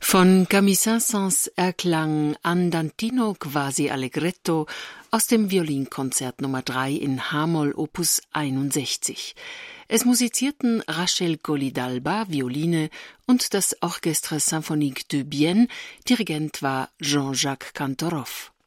Von Camille Saint-Saëns erklang Andantino quasi allegretto aus dem Violinkonzert Nummer 3 in H-Moll Opus 61. Es musizierten Rachel Colli-D'Alba, Violine, und das Orchestre Symphonique de Bienne, Dirigent war Jean-Jacques Kantorov.